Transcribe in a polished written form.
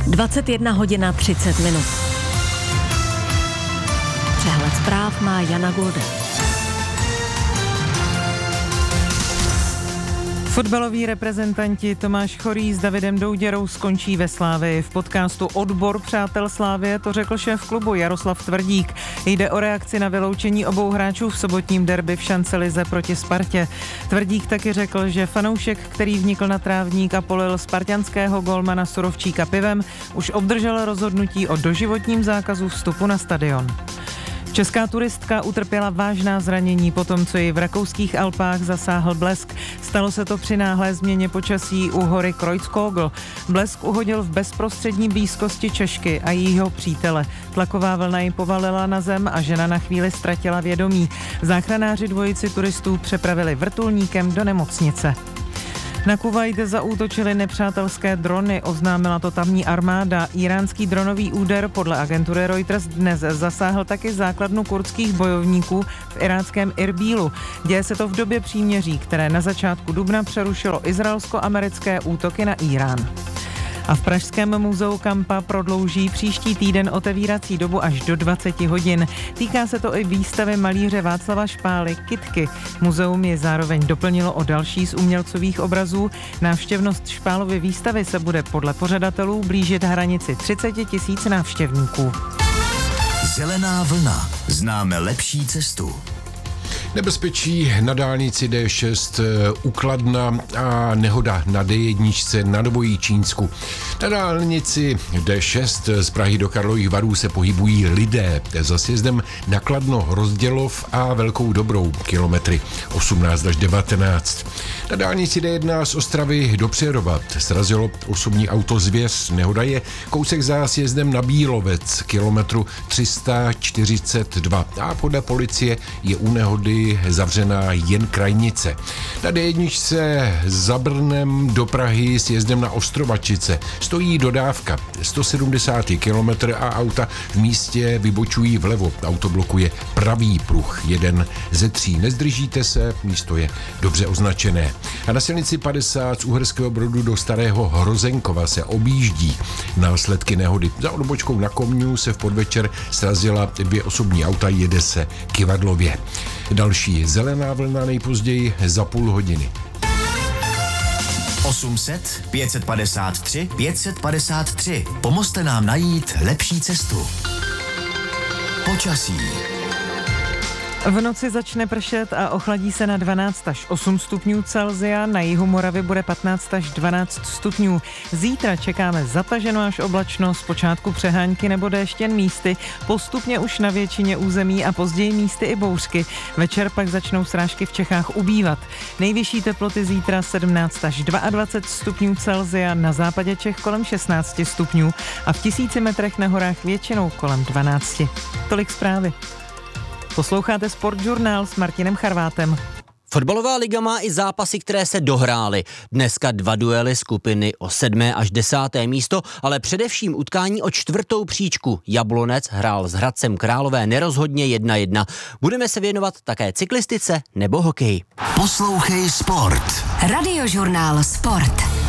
21 hodina 30 minut. Přehled zpráv má Jana Golda. Fotbaloví reprezentanti Tomáš Chorý s Davidem Douděrou skončí ve Slávii. V podcastu Odbor přátel Slávie to řekl šéf klubu Jaroslav Tvrdík. Jde o reakci na vyloučení obou hráčů v sobotním derby v šancelize proti Spartě. Tvrdík taky řekl, že fanoušek, který vnikl na trávník a polil spartanského golmana Surovčíka pivem, už obdržel rozhodnutí o doživotním zákazu vstupu na stadion. Česká turistka utrpěla vážná zranění po tom, co ji v rakouských Alpách zasáhl blesk. Stalo se to při náhlé změně počasí u hory Kreuzkogel. Blesk uhodil v bezprostřední blízkosti Češky a jejího přítele. Tlaková vlna ji povalila na zem a žena na chvíli ztratila vědomí. Záchranáři dvojici turistů přepravili vrtulníkem do nemocnice. Na Kuvajt zaútočily nepřátelské drony, oznámila to tamní armáda. Íránský dronový úder podle agentury Reuters dnes zasáhl taky základnu kurdských bojovníků v iráckém Irbílu. Děje se to v době příměří, které na začátku dubna přerušilo izraelsko-americké útoky na Irán. A v pražském muzeu Kampa prodlouží příští týden otevírací dobu až do 20 hodin. Týká se to i výstavy malíře Václava Špály Kytky. Muzeum je zároveň doplnilo o další z umělcových obrazů. Návštěvnost Špálovy výstavy se bude podle pořadatelů blížit hranici 30 000 návštěvníků. Zelená vlna. Známe lepší cestu. Nebezpečí na dálnici D6 u Kladna a nehoda na D1 na Novojí Čínsku. Na dálnici D6 z Prahy do Karlových Varů se pohybují lidé. Za sjezdem na Kladno Rozdělov a Velkou Dobrou kilometry 18 až 19. Na dálnici D1 z Ostravy do Přerova srazilo osobní auto Zvěř. Nehoda je kousek za sjezdem na Bílovec kilometru 342 a podle policie je u nehody zavřená jen krajnice. Na D1 za Brnem do Prahy s jezdem na Ostrovačice stojí dodávka 170 km a auta v místě vybočují vlevo. Auto blokuje pravý pruh, 1 ze 3. Nezdržíte se, místo je dobře označené. A na silnici 50 z Uherského Brodu do Starého Hrozenkova se objíždí následky nehody. Za odbočkou na Komňu se v podvečer srazila 2 osobní auta, jede se kyvadlově. Další zelená vlna nejpozději za půl hodiny. 800 553 553. Pomozte nám najít lepší cestu. Počasí. V noci začne pršet a ochladí se na 12 až 8 stupňů Celsia, na jihu Moravy bude 15 až 12 stupňů. Zítra čekáme zataženou až oblačno, zpočátku přehánky nebo déšť jen místy, postupně už na většině území a později místy i bouřky. Večer pak začnou srážky v Čechách ubývat. Nejvyšší teploty zítra 17 až 22 stupňů Celsia, na západě Čech kolem 16 stupňů a v 1000 metrech na horách většinou kolem 12. Tolik zprávy. Posloucháte Sportžurnál s Martinem Charvátem. Fotbalová liga má i zápasy, které se dohrály. Dneska 2 duely skupiny o 7. až 10. místo, ale především utkání o 4. příčku. Jablonec hrál s Hradcem Králové nerozhodně 1-1. Budeme se věnovat také cyklistice nebo hokeji. Poslouchej Sport. Radiožurnál Sport.